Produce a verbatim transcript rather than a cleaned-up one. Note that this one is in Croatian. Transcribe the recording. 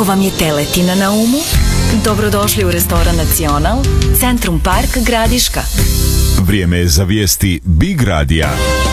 Ako vam je teletina na umu, dobrodošli u restoran Nacional, Centrum Park Gradiška. Vrijeme je za vijesti Big Radija.